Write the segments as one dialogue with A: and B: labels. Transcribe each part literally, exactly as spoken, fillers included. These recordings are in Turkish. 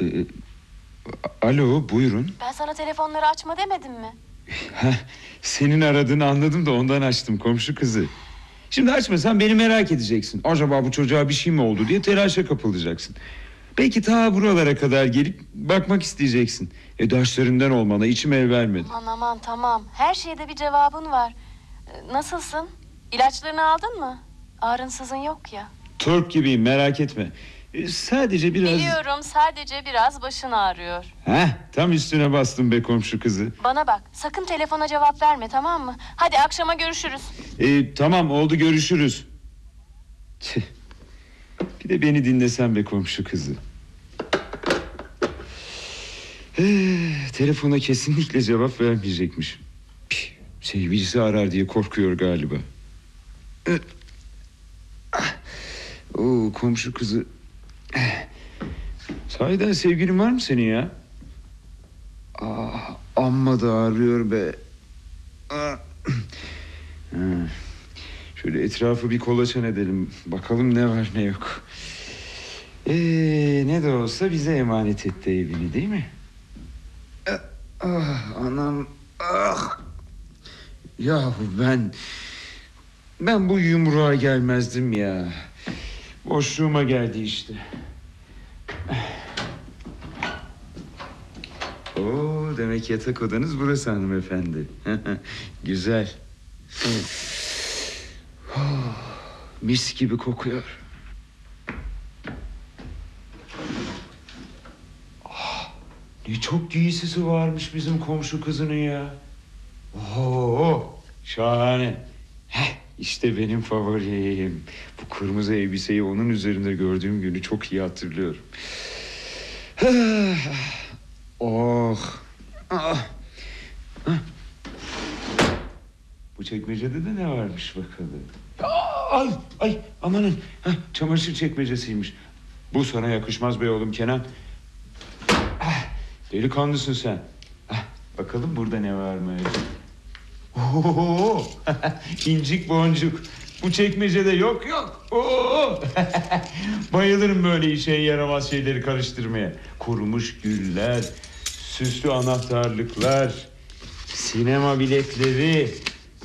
A: Ee, alo, buyurun.
B: Ben sana telefonları açma demedim mi?
A: Heh, senin aradığını anladım da ondan açtım, komşu kızı. Şimdi açmasan beni merak edeceksin. Acaba bu çocuğa bir şey mi oldu diye telaşa kapılacaksın. Belki ta buralara kadar gelip bakmak isteyeceksin. E derslerinden olmana içim el vermedi.
B: Aman aman tamam. Her şeyde bir cevabın var. Ee, Nasılsın? İlaçlarını aldın mı? Ağrınsızın yok ya.
A: Turp gibiyim, merak etme. E, sadece biraz...
B: Biliyorum, sadece biraz başın ağrıyor.
A: Heh, tam üstüne bastım be komşu kızı.
B: Bana bak, sakın telefona cevap verme, tamam mı? Hadi akşama görüşürüz.
A: E, tamam, oldu, görüşürüz. Tüh. Bir de beni dinlesen be komşu kızı. Eh, telefona kesinlikle cevap vermeyecekmiş. Pih, sevgilisi arar diye korkuyor galiba. Eh, ah, Oo, komşu kızı. Eh, sahiden sevgilin var mı senin ya? Ah, amma da ağrıyor be. Ah. Ha, şöyle etrafı bir kolaçan edelim. Bakalım ne var ne yok. Ee, ne de olsa bize emanet etti evini, değil mi? Ah, ah, anam. Ah. Yahu ben... Ben bu yumruğa gelmezdim ya. Boşluğuma geldi işte. Oo, demek yatak odanız burası hanımefendi. Güzel. Oh, mis gibi kokuyor. Oh, ne çok giysisi varmış bizim komşu kızının ya. Oo, şahane. Heh, işte benim favorim. Bu kırmızı elbiseyi onun üzerinde gördüğüm günü çok iyi hatırlıyorum. Oh. Ah. Ah. Bu çekmecede de ne varmış bakalım. Ay, ay, amanın. Hah, çamaşır çekmecesiymiş. Bu sana yakışmaz be oğlum Kenan. Ah, delikanlısın sen. Ah, bakalım burada ne varmış. Oo, incik boncuk. Bu çekmecede yok yok. Oo. Bayılırım böyle işe yaramaz şeyleri karıştırmaya. Kurumuş güller, süslü anahtarlıklar, sinema biletleri.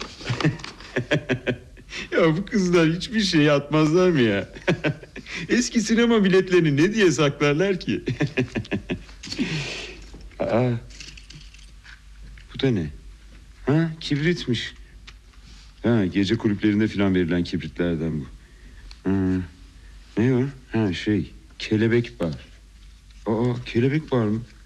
A: Ya bu kızlar hiçbir şey atmazlar mı ya? Eski sinema biletlerini ne diye saklarlar ki? Aa, bu da ne? Ha, kibritmiş. Ha, gece kulüplerinde filan verilen kibritlerden bu. Ha, ne o? Ha, şey, kelebek bar. Aa, kelebek bar mı?